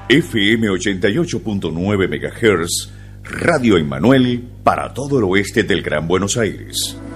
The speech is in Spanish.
FM 88.9 MHz, Radio Emmanuel para todo el oeste del Gran Buenos Aires.